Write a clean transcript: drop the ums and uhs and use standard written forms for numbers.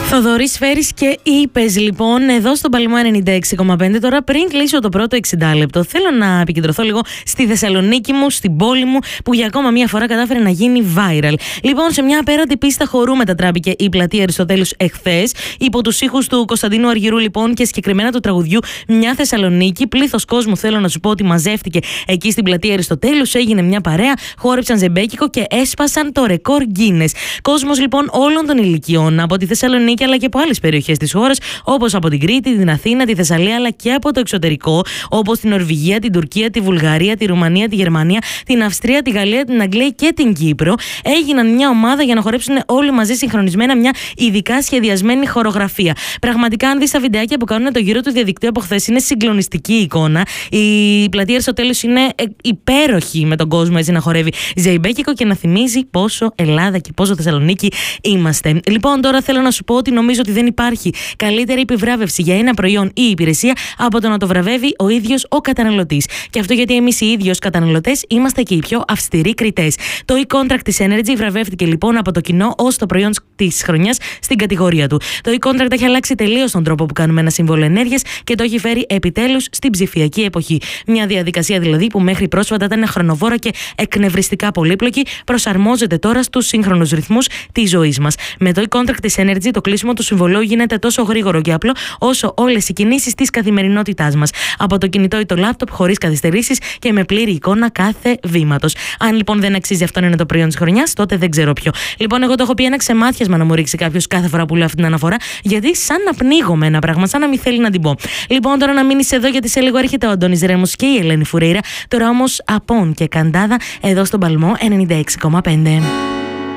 Θοδωρής Φέρης και είπες λοιπόν εδώ στον Παλαιμό 96,5. Τώρα πριν κλείσω το πρώτο 60 λεπτό, θέλω να επικεντρωθώ λίγο στη Θεσσαλονίκη μου, στην πόλη μου, που για ακόμα μία φορά κατάφερε να γίνει viral. Λοιπόν, σε μια απέραντη πίστα χορού μετατράπηκε η πλατεία Αριστοτέλους εχθές, υπό τους ήχους του Κωνσταντίνου Αργυρού λοιπόν και συγκεκριμένα του τραγουδιού Μια Θεσσαλονίκη. Πλήθος κόσμου, θέλω να σου πω ότι μαζεύτηκε εκεί στην πλατεία Αριστοτέλους, έγινε μια παρέα, χόρεψαν ζεμπέκικο και έσπασαν το ρεκόρ Guinness. Κόσμος λοιπόν όλων των ηλικιών από τη Θεσσαλονίκη αλλά και από άλλες περιοχές της χώρας, όπως από την Κρήτη, την Αθήνα, τη Θεσσαλία, αλλά και από το εξωτερικό, όπως την Νορβηγία, την Τουρκία, τη Βουλγαρία, τη Ρουμανία, τη Γερμανία, την Αυστρία, τη Γαλλία, την Αγγλία και την Κύπρο. Έγιναν μια ομάδα για να χορέψουν όλοι μαζί συγχρονισμένα μια ειδικά σχεδιασμένη χορογραφία. Πραγματικά, αν δεις τα βιντεάκια που κάνουν το γύρο του διαδικτύου από χθες, είναι συγκλονιστική εικόνα. Η πλατεία Αριστοτέλους είναι υπέροχη με τον κόσμο έτσι να χορεύει ζεϊμπέκικο και να θυμίζει πόσο Ελλάδα και πόσο Θεσσαλονίκη είμαστε. Λοιπόν, τώρα θέλω να σου πω ότι νομίζω ότι δεν υπάρχει καλύτερη επιβράβευση για ένα προϊόν ή υπηρεσία από το να το βραβεύει ο ίδιος ο καταναλωτής. Και αυτό γιατί εμείς οι ίδιοι ως καταναλωτές είμαστε και οι πιο αυστηροί κριτές. Το e-contract της Energy βραβεύτηκε λοιπόν από το κοινό ως το προϊόν της χρονιάς στην κατηγορία του. Το e-contract έχει αλλάξει τελείως τον τρόπο που κάνουμε ένα σύμβολο ενέργειας και το έχει φέρει επιτέλους στην ψηφιακή εποχή. Μια διαδικασία δηλαδή που μέχρι πρόσφατα ήταν χρονοβόρα και εκνευριστικά πολύπλοκη, προσαρμόζεται τώρα στους σύγχρονους ρυθμούς της ζωής μας. Με το e-contract της Energy, το κλείσιμο του συμβολέου γίνεται τόσο γρήγορο και απλό όσο όλες οι κινήσεις της καθημερινότητάς μας. Από το κινητό ή το λάπτοπ, χωρίς καθυστερήσεις και με πλήρη εικόνα κάθε βήματος. Αν λοιπόν δεν αξίζει αυτό να είναι το προϊόν της χρονιάς, τότε δεν ξέρω ποιο. Λοιπόν, εγώ το έχω πει ένα ξεμάτιασμα να μου ρίξει κάποιος κάθε φορά που λέω αυτή την αναφορά, γιατί σαν να πνίγομαι ένα πράγμα, σαν να μην θέλει να την πω. Λοιπόν, τώρα να μείνεις εδώ, γιατί σε λίγο έρχεται ο Αντώνης Ρέμος και η Ελένη Φουρέιρα. Τώρα όμως Απόν και Καντάδα εδώ στον Παλμό 96,5.